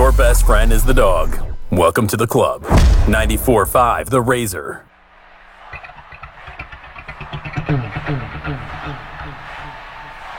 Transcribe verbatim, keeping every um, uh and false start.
your best friend is the dog. Welcome to the club. ninety-four point five The Razor.